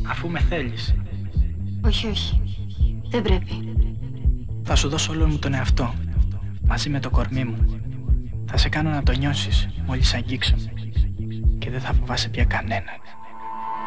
αφού με θέλεις. Όχι, όχι. Δεν πρέπει. Θα σου δώσω όλο μου τον εαυτό, μαζί με το κορμί μου. Θα σε κάνω να το νιώσεις μόλις αγγίξω και δεν θα φοβάσαι πια κανέναν.